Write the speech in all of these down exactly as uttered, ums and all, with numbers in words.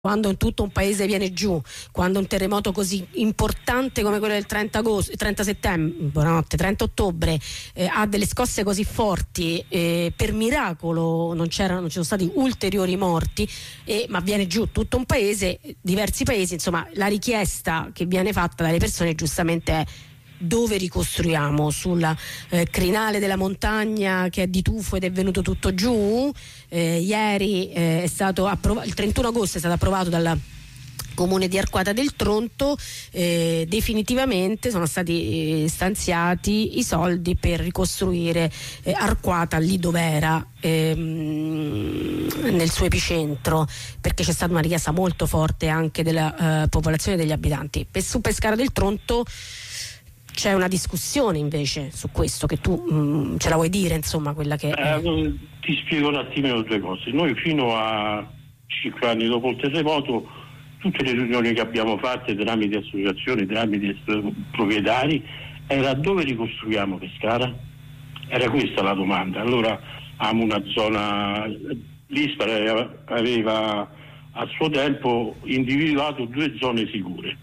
Quando tutto un paese viene giù, quando un terremoto così importante come quello del trenta agosto, trenta settembre, buonanotte, trenta ottobre eh, ha delle scosse così forti, eh, per miracolo non c'erano, non ci sono stati ulteriori morti, eh, ma viene giù tutto un paese, diversi paesi, insomma la richiesta che viene fatta dalle persone giustamente è: dove ricostruiamo? Sulla eh, crinale della montagna che è di tufo ed è venuto tutto giù? Eh, ieri eh, è stato approvato, il trentuno agosto è stato approvato dal Comune di Arquata del Tronto, eh, definitivamente sono stati eh, stanziati i soldi per ricostruire eh, Arquata lì dove era, ehm, nel suo epicentro, perché c'è stata una richiesta molto forte anche della eh, popolazione e degli abitanti. Per, su Pescara del Tronto c'è una discussione invece su questo, che tu mh, ce la vuoi dire, insomma, quella che eh, ti spiego un attimino due cose. Noi fino a cinque anni dopo il terremoto, tutte le riunioni che abbiamo fatte tramite associazioni, tramite proprietari, era: dove ricostruiamo Pescara? Era questa la domanda. Allora abbiamo una zona, l'ISPRA aveva, aveva a suo tempo individuato due zone sicure,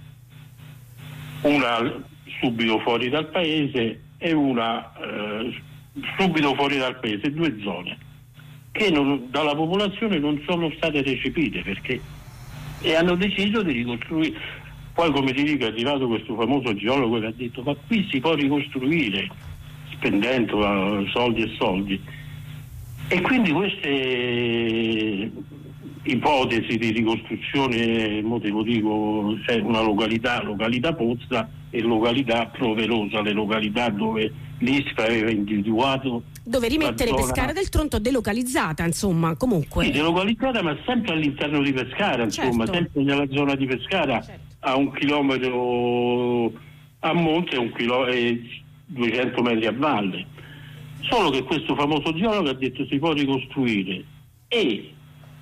una subito fuori dal paese e una eh, subito fuori dal paese, due zone che non, dalla popolazione non sono state recepite, perché e hanno deciso di ricostruire. Poi, come ti dico, è arrivato questo famoso geologo che ha detto: ma qui si può ricostruire spendendo uh, soldi e soldi, e quindi queste ipotesi di ricostruzione, motivo dico, c'è una località, località Pozza e località Proverosa, le località dove l'ISPRA aveva individuato, dove rimettere zona... Pescara del Tronto delocalizzata, insomma, comunque. Sì, delocalizzata, ma sempre all'interno di Pescara, insomma, certo. Sempre nella zona di Pescara, certo. A un chilometro a monte e un chilo... e duecento metri a valle. Solo che questo famoso geologo ha detto: si può ricostruire, e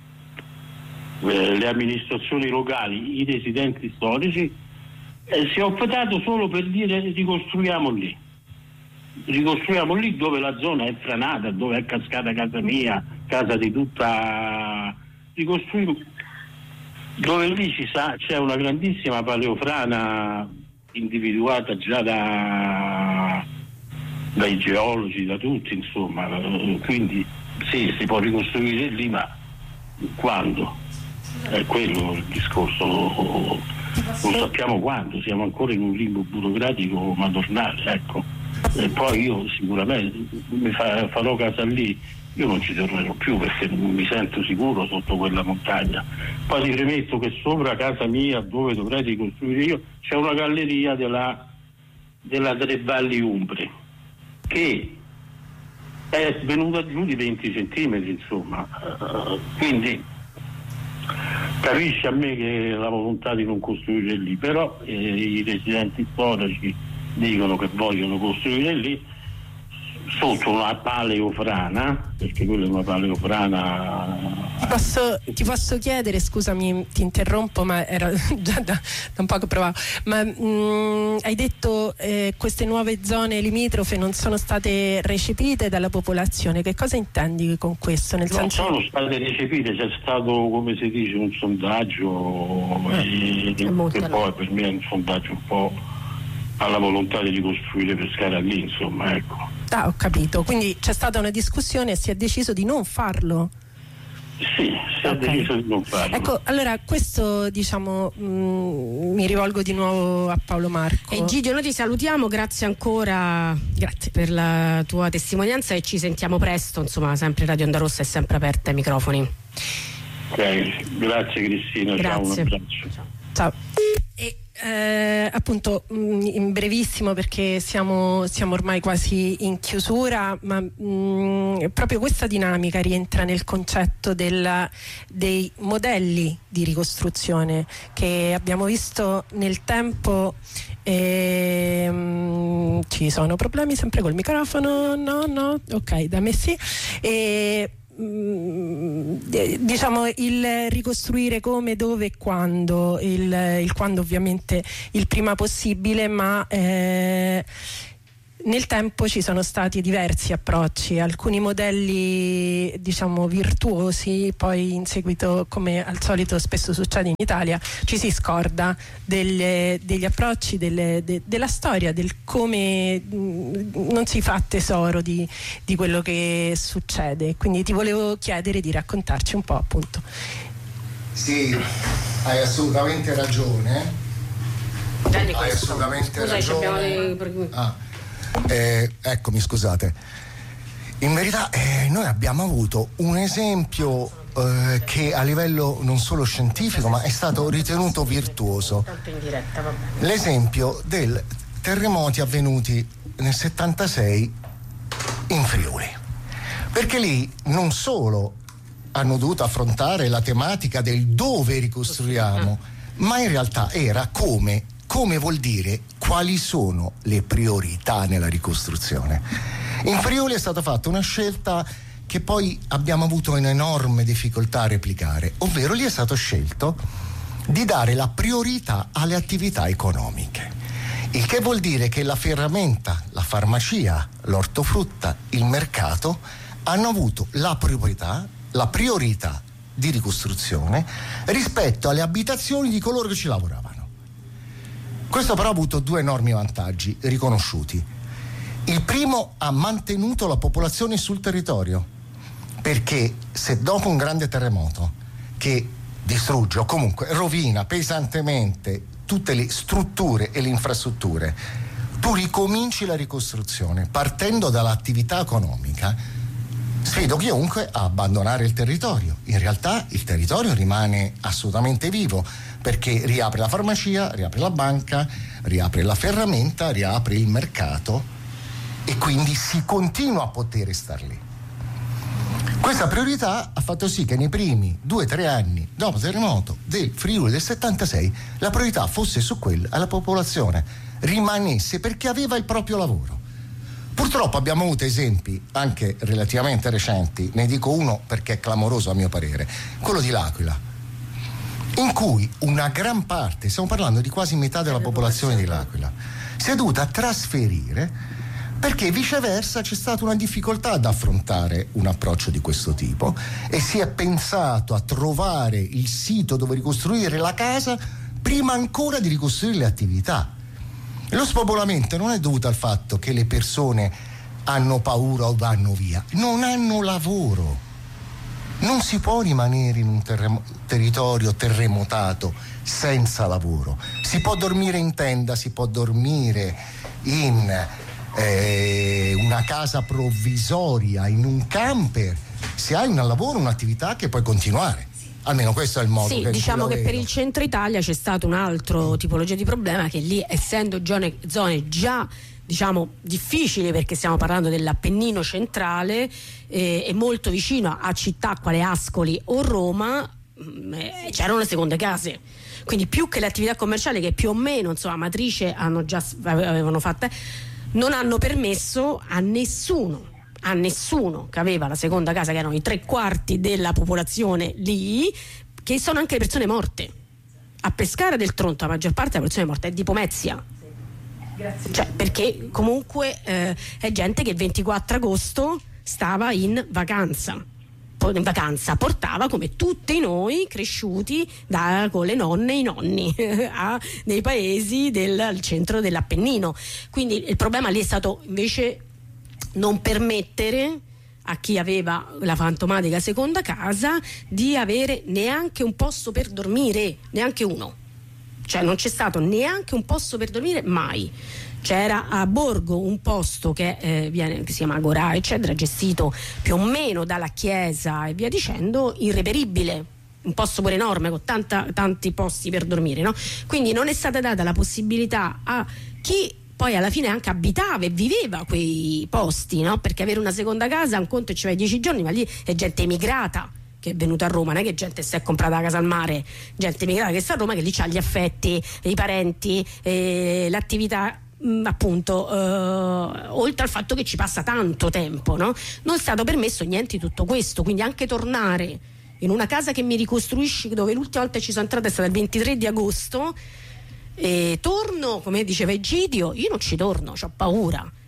le amministrazioni locali, i residenti storici, eh, si è optato solo per dire: ricostruiamo lì, ricostruiamo lì dove la zona è franata, dove è cascata casa mia, casa di tutta, ricostruiamo dove lì ci sa, c'è una grandissima paleofrana individuata già da, dai geologi, da tutti, insomma, quindi sì, si può ricostruire lì, ma quando? È quello il discorso, non sappiamo quando, siamo ancora in un limbo burocratico madornale, ecco. E poi io sicuramente mi fa, farò casa lì, io non ci tornerò più perché non mi sento sicuro sotto quella montagna. Poi ti premetto che sopra casa mia, dove dovrei ricostruire io, c'è una galleria della, della Tre Valli Umbre che è venuta giù di venti centimetri, insomma, uh, quindi capisci a me che la volontà di non costruire lì, però eh, i residenti storici dicono che vogliono costruire lì sotto una paleofrana, perché quella è una paleofrana. Ti posso, ti posso chiedere, scusami, ti interrompo, ma era già da, da un po' che provavo, ma mh, hai detto eh, queste nuove zone limitrofe non sono state recepite dalla popolazione, che cosa intendi con questo? Nel non senso... sono state recepite, c'è stato, come si dice, un sondaggio eh, e, che poi per me è un sondaggio un po' alla volontà di ricostruire Pescara lì, insomma, ecco. Ah, ho capito, quindi c'è stata una discussione e si è deciso di non farlo. Sì, si è okay. deciso di non farlo. Ecco, allora questo, diciamo, mh, mi rivolgo di nuovo a Paolo Marco. E Gidio, noi ti salutiamo, grazie ancora, grazie per la tua testimonianza e ci sentiamo presto, insomma, sempre Radio Onda Rossa è sempre aperta ai microfoni. Ok, grazie Cristina, grazie. Ciao, un abbraccio. Ciao. Ciao. E eh, appunto mh, in brevissimo, perché siamo, siamo ormai quasi in chiusura, ma mh, proprio questa dinamica rientra nel concetto della, dei modelli di ricostruzione che abbiamo visto nel tempo. E, mh, ci sono problemi sempre col microfono? No, no, ok, da me sì. E, diciamo il ricostruire come, dove e quando, il, il quando ovviamente il prima possibile, ma eh, nel tempo ci sono stati diversi approcci, alcuni modelli diciamo virtuosi, poi in seguito, come al solito spesso succede in Italia, ci si scorda delle, degli approcci, delle, de, della storia, del come mh, non si fa tesoro di, di quello che succede. Quindi ti volevo chiedere di raccontarci un po', appunto. Sì, hai assolutamente ragione. Hai assolutamente Scusa, ragione. Abbiamo... Ah, eh, eccomi, scusate. In verità eh, noi abbiamo avuto un esempio eh, che a livello non solo scientifico ma è stato ritenuto virtuoso. L'esempio del terremoti avvenuti nel settantasei in Friuli. Perché lì non solo hanno dovuto affrontare la tematica del dove ricostruiamo, ma in realtà era come. Come vuol dire quali sono le priorità nella ricostruzione. In Friuli è stata fatta una scelta che poi abbiamo avuto un'enorme difficoltà a replicare, ovvero lì è stato scelto di dare la priorità alle attività economiche, il che vuol dire che la ferramenta, la farmacia, l'ortofrutta, il mercato hanno avuto la priorità, la priorità di ricostruzione rispetto alle abitazioni di coloro che ci lavoravano. Questo però ha avuto due enormi vantaggi riconosciuti. Il primo, ha mantenuto la popolazione sul territorio, perché se dopo un grande terremoto che distrugge o comunque rovina pesantemente tutte le strutture e le infrastrutture, tu ricominci la ricostruzione partendo dall'attività economica, sfido chiunque a abbandonare il territorio. In realtà il territorio rimane assolutamente vivo, perché riapre la farmacia, riapre la banca, riapre la ferramenta, riapre il mercato e quindi si continua a poter star lì. Questa priorità ha fatto sì che nei primi due o tre anni dopo il terremoto del Friuli del settantasei la priorità fosse su quella alla popolazione, rimanesse perché aveva il proprio lavoro. Purtroppo abbiamo avuto esempi anche relativamente recenti, ne dico uno perché è clamoroso a mio parere, quello di L'Aquila, in cui una gran parte, stiamo parlando di quasi metà della popolazione di L'Aquila, si è dovuta trasferire perché viceversa c'è stata una difficoltà ad affrontare un approccio di questo tipo e si è pensato a trovare il sito dove ricostruire la casa prima ancora di ricostruire le attività. Lo spopolamento non è dovuto al fatto che le persone hanno paura o vanno via, non hanno lavoro. Non si può rimanere in un terremo- territorio terremotato senza lavoro. Si può dormire in tenda, si può dormire in eh, una casa provvisoria, in un camper, se hai un lavoro, un'attività che puoi continuare. Almeno questo è il modo. Sì, che diciamo che per il centro Italia c'è stato un altro tipologia di problema, che lì, essendo zone, zone già diciamo difficili, perché stiamo parlando dell'Appennino centrale eh, e molto vicino a città quale Ascoli o Roma, mh, eh, c'erano le seconde case, quindi più che le attività commerciali che più o meno insomma matrice hanno già avevano fatte, non hanno permesso a nessuno a nessuno che aveva la seconda casa, che erano i tre quarti della popolazione lì, che sono anche le persone morte. A Pescara del Tronto la maggior parte della persone morte è di Pomezia. Grazie. Cioè, perché comunque eh, è gente che il ventiquattro agosto stava in vacanza. In vacanza portava, come tutti noi cresciuti da, con le nonne e i nonni a, nei paesi del al centro dell'Appennino. Quindi il problema lì è stato invece non permettere a chi aveva la fantomatica seconda casa di avere neanche un posto per dormire, neanche uno. Cioè non c'è stato neanche un posto per dormire mai. C'era a Borgo un posto che, eh, viene, che si chiama Agorà, eccetera, gestito più o meno dalla chiesa e via dicendo, irreperibile, un posto pure enorme con tanta, tanti posti per dormire, no? Quindi non è stata data la possibilità a chi poi alla fine anche abitava e viveva quei posti, no? Perché avere una seconda casa, un conto ci vai dieci giorni, ma lì è gente emigrata che è venuta a Roma, non è che gente si è comprata la casa al mare, gente emigrata che sta a Roma, che lì c'ha gli affetti, i parenti, eh, l'attività, mh, appunto, eh, oltre al fatto che ci passa tanto tempo, no? Non è stato permesso niente di tutto questo, quindi anche tornare in una casa che mi ricostruisci, dove l'ultima volta ci sono entrata è stata il ventitré di agosto, e torno, come diceva Egidio, io non ci torno, ho paura.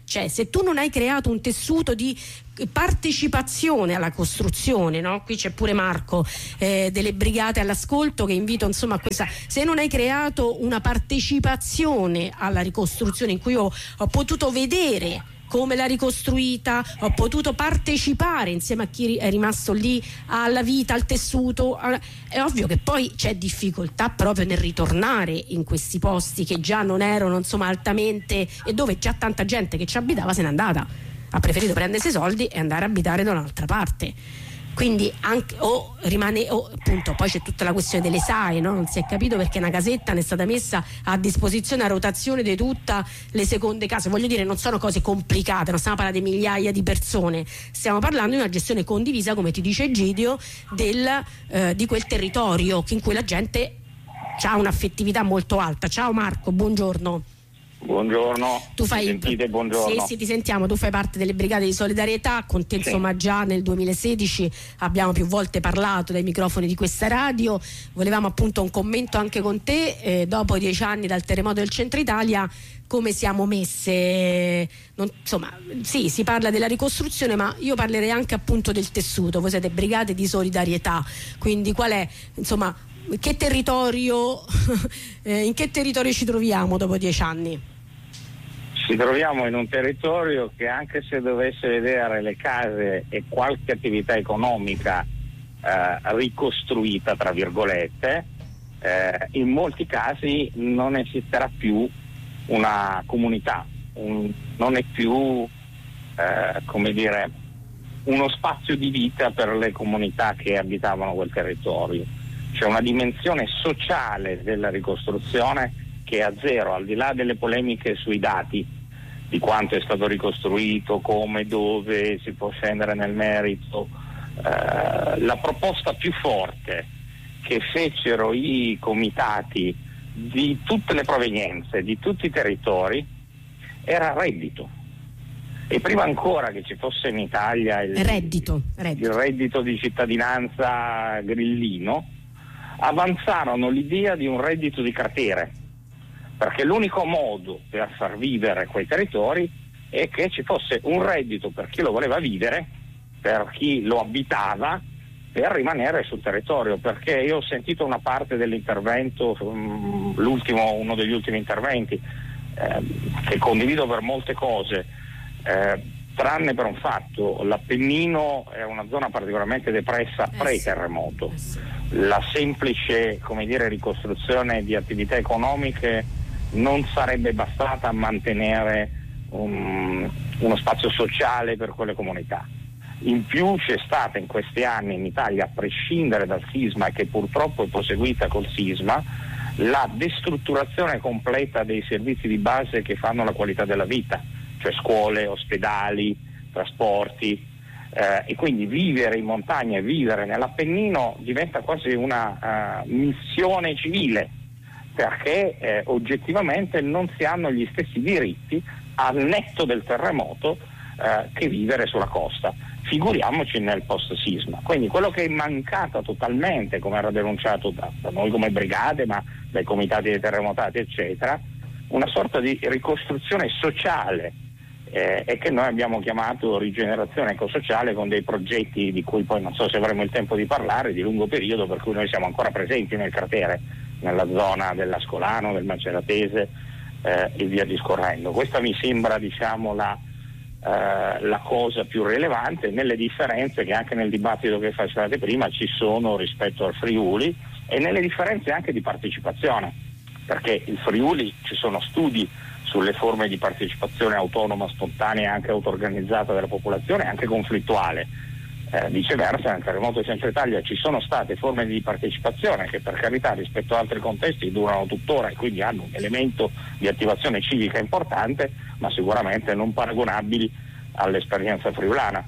Cioè, se tu non hai creato un tessuto di partecipazione alla costruzione, no? Qui c'è pure Marco eh, delle Brigate all'ascolto, che invito insomma a questa. Se non hai creato una partecipazione alla ricostruzione in cui ho, ho potuto vedere come l'ha ricostruita, ho potuto partecipare insieme a chi è rimasto lì alla vita, al tessuto, è ovvio che poi c'è difficoltà proprio nel ritornare in questi posti che già non erano insomma altamente, e dove già tanta gente che ci abitava se n'è andata, ha preferito prendersi i soldi e andare a abitare da un'altra parte. Quindi anche o rimane o appunto poi c'è tutta la questione delle S A E, no? Non si è capito perché una casetta ne è stata messa a disposizione a rotazione di tutte le seconde case. Voglio dire, non sono cose complicate, non stiamo parlando di migliaia di persone, stiamo parlando di una gestione condivisa, come ti dice Egidio, del, eh, di quel territorio in cui la gente ha un'affettività molto alta. Ciao Marco, buongiorno. Buongiorno, tu fai, mi sentite? Buongiorno. Sì, sì, ti sentiamo, tu fai parte delle Brigate di Solidarietà, con te sì. Insomma già nel duemilasedici abbiamo più volte parlato dai microfoni di questa radio, volevamo appunto un commento anche con te, eh, dopo dieci anni dal terremoto del centro Italia, come siamo messe, non, insomma sì, si parla della ricostruzione, ma io parlerei anche appunto del tessuto. Voi siete Brigate di Solidarietà, quindi qual è, insomma, che territorio eh, in che territorio ci troviamo dopo dieci anni? Ci troviamo in un territorio che, anche se dovesse vedere le case e qualche attività economica eh, ricostruita tra virgolette, eh, in molti casi non esisterà più una comunità, un, non è più eh, come dire uno spazio di vita per le comunità che abitavano quel territorio. C'è una dimensione sociale della ricostruzione che è a zero, al di là delle polemiche sui dati di quanto è stato ricostruito, come, dove, si può scendere nel merito. Eh, la proposta più forte che fecero i comitati di tutte le provenienze, di tutti i territori, era reddito. E prima ancora che ci fosse in Italia il reddito, reddito. il reddito di cittadinanza grillino, avanzarono l'idea di un reddito di cartiere, perché l'unico modo per far vivere quei territori è che ci fosse un reddito per chi lo voleva vivere, per chi lo abitava, per rimanere sul territorio. Perché io ho sentito una parte dell'intervento, l'ultimo, uno degli ultimi interventi, eh, che condivido per molte cose, eh, tranne per un fatto: l'Appennino è una zona particolarmente depressa pre-terremoto. La semplice, come dire, ricostruzione di attività economiche non sarebbe bastata a mantenere un, uno spazio sociale per quelle comunità. In più c'è stata in questi anni in Italia, a prescindere dal sisma, che purtroppo è proseguita col sisma, la destrutturazione completa dei servizi di base che fanno la qualità della vita, cioè scuole, ospedali, trasporti. Eh, e quindi vivere in montagna e vivere nell'Appennino diventa quasi una uh, missione civile, perché eh, oggettivamente non si hanno gli stessi diritti al netto del terremoto eh, che vivere sulla costa, figuriamoci nel post sisma. Quindi quello che è mancato totalmente, come era denunciato da, da noi come brigate, ma dai comitati dei terremotati eccetera, una sorta di ricostruzione sociale, Eh, e che noi abbiamo chiamato rigenerazione ecosociale, con dei progetti di cui poi non so se avremo il tempo di parlare, di lungo periodo, per cui noi siamo ancora presenti nel cratere, nella zona dell'Ascolano, del Maceratese eh, e via discorrendo. Questa mi sembra, diciamo, la, eh, la cosa più rilevante, nelle differenze che anche nel dibattito che facevate prima ci sono rispetto al Friuli, e nelle differenze anche di partecipazione, perché il Friuli, ci sono studi sulle forme di partecipazione autonoma, spontanea e anche auto-organizzata della popolazione, anche conflittuale. Eh, viceversa, nel terremoto di Centro Italia ci sono state forme di partecipazione che, per carità, rispetto ad altri contesti durano tuttora e quindi hanno un elemento di attivazione civica importante, ma sicuramente non paragonabili all'esperienza friulana.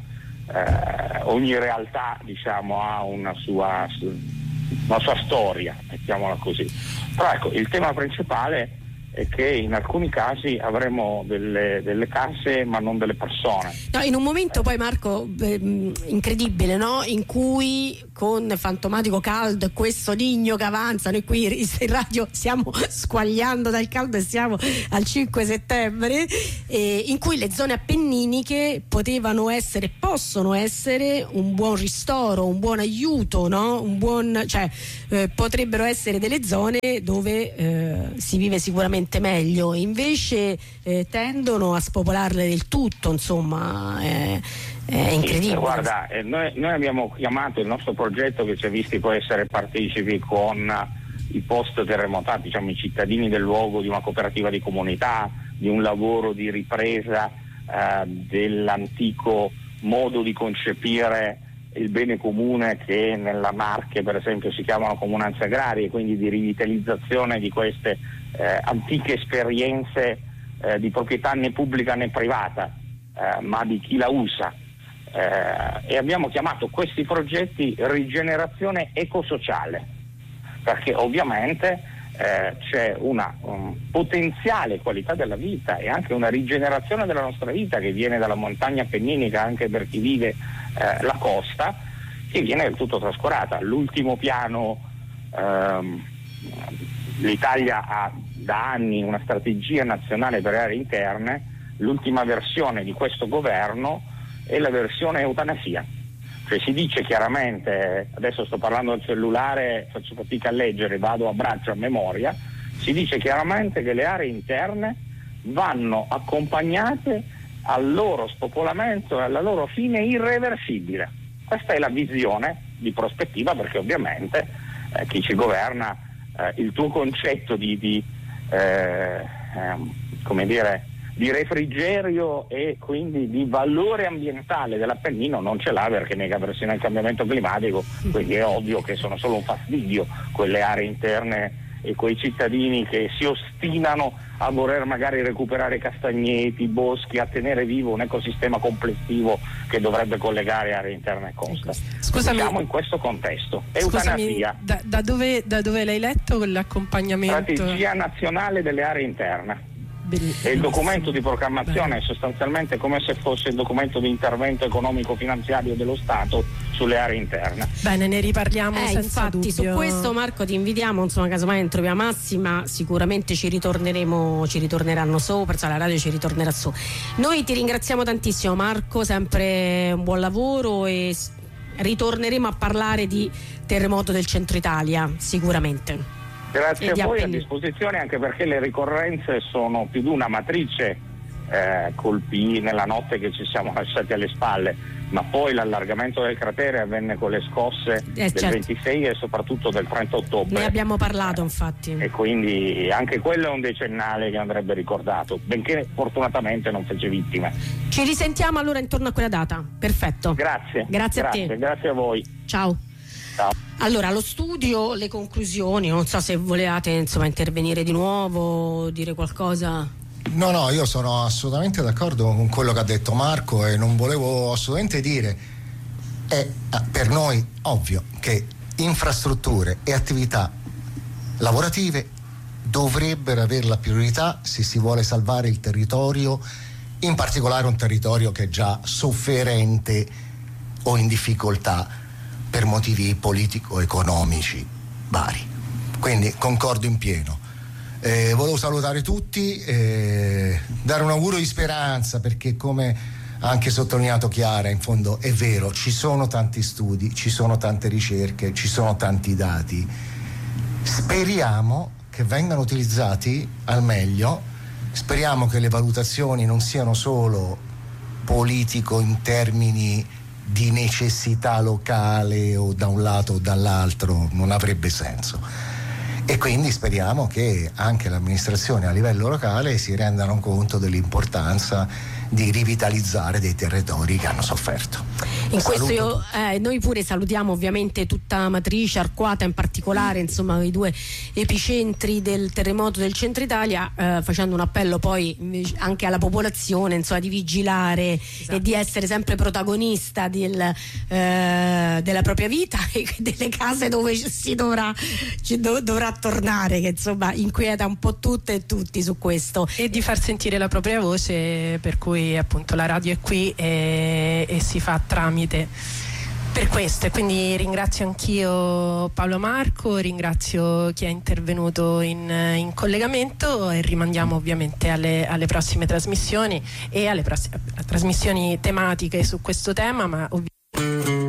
Eh, ogni realtà, diciamo, ha una sua, una sua storia, mettiamola così. Però ecco, il tema principale è che in alcuni casi avremo delle, delle case ma non delle persone. No, in un momento poi, Marco, eh, incredibile, no? In cui con Fantomatico Caldo e questo Nigno che avanza, noi qui in radio stiamo squagliando dal caldo e siamo al cinque settembre, eh, in cui le zone appenniniche potevano essere, possono essere un buon ristoro, un buon aiuto, no? Un buon, cioè eh, potrebbero essere delle zone dove eh, si vive sicuramente meglio, invece eh, tendono a spopolarle del tutto, insomma è, è incredibile. Sì, guarda, eh, noi, noi abbiamo chiamato il nostro progetto, che ci ha visti poi essere partecipi con i post terremotati, diciamo i cittadini del luogo, di una cooperativa di comunità, di un lavoro di ripresa eh, dell'antico modo di concepire il bene comune che nella Marche per esempio si chiamano comunanze agrarie, quindi di rivitalizzazione di queste eh, antiche esperienze eh, di proprietà né pubblica né privata, eh, ma di chi la usa, eh, e abbiamo chiamato questi progetti rigenerazione ecosociale, perché ovviamente eh, c'è una um, potenziale qualità della vita e anche una rigenerazione della nostra vita che viene dalla montagna appenninica, anche per chi vive eh, la costa, che viene del tutto trascurata. L'ultimo piano, ehm, l'Italia ha da anni una strategia nazionale per le aree interne, l'ultima versione di questo governo è la versione eutanasia. Cioè si dice chiaramente, adesso sto parlando del cellulare, faccio fatica a leggere, vado a braccio, a memoria, si dice chiaramente che le aree interne vanno accompagnate al loro spopolamento e alla loro fine irreversibile. Questa è la visione di prospettiva, perché ovviamente eh, chi ci governa, eh, il tuo concetto di, di eh, eh, come dire, di refrigerio e quindi di valore ambientale dell'Appennino non ce l'ha, perché nega persino il cambiamento climatico, quindi è ovvio che sono solo un fastidio quelle aree interne e quei cittadini che si ostinano a voler magari recuperare castagneti, boschi, a tenere vivo un ecosistema complessivo che dovrebbe collegare aree interne e costa. Scusami, siamo in questo contesto. Scusami, Eutanasia. Da, da, dove, da dove l'hai letto quell'accompagnamento? Strategia nazionale delle aree interne. E il documento di programmazione è sostanzialmente come se fosse il documento di intervento economico-finanziario dello Stato sulle aree interne. Bene, ne riparliamo eh, senza infatti, dubbio. su questo, Marco, ti invitiamo, insomma, casomai in Tropia Massima sicuramente ci ritorneremo, ci ritorneranno sopra, cioè la radio ci ritornerà su. Noi ti ringraziamo tantissimo, Marco, sempre un buon lavoro, e ritorneremo a parlare di terremoto del centro Italia sicuramente. Grazie a voi, a disposizione, anche perché le ricorrenze sono più di una matrice eh, colpì nella notte che ci siamo lasciati alle spalle, ma poi l'allargamento del cratere avvenne con le scosse eh, del certo. ventisei e soprattutto del trenta ottobre. Ne abbiamo parlato, infatti. E quindi anche quello è un decennale che andrebbe ricordato, benché fortunatamente non fece vittime. Ci risentiamo allora intorno a quella data. Perfetto. Grazie. Grazie, grazie a te. Grazie a voi. Ciao. Ciao. Allora, allo studio, le conclusioni, non so se volevate insomma intervenire di nuovo, dire qualcosa. No, no, io sono assolutamente d'accordo con quello che ha detto Marco, e non volevo assolutamente dire, è per noi ovvio che infrastrutture e attività lavorative dovrebbero avere la priorità se si vuole salvare il territorio, in particolare un territorio che è già sofferente o in difficoltà per motivi politico-economici vari. Quindi concordo in pieno. Eh, volevo salutare tutti, eh, dare un augurio di speranza, perché come ha anche sottolineato Chiara, in fondo è vero, ci sono tanti studi, ci sono tante ricerche, ci sono tanti dati. Speriamo che vengano utilizzati al meglio, speriamo che le valutazioni non siano solo politico in termini di necessità locale o da un lato o dall'altro, non avrebbe senso, e quindi speriamo che anche l'amministrazione a livello locale si rendano conto dell'importanza di rivitalizzare dei territori che hanno sofferto. In questo io, eh, noi pure salutiamo ovviamente tutta Amatrice, Arquata in particolare, insomma i due epicentri del terremoto del centro Italia, eh, facendo un appello poi anche alla popolazione, insomma, di vigilare, esatto, e di essere sempre protagonista del, eh, della propria vita e delle case dove si dovrà, ci dov- dovrà tornare, che insomma inquieta un po' tutte e tutti su questo, e di far sentire la propria voce, per cui appunto la radio è qui e, e si fa tramite per questo. E quindi ringrazio anch'io Paolo Marco, ringrazio chi è intervenuto in, in collegamento, e rimandiamo ovviamente alle, alle prossime trasmissioni e alle prossime trasmissioni tematiche su questo tema, ma ovviamente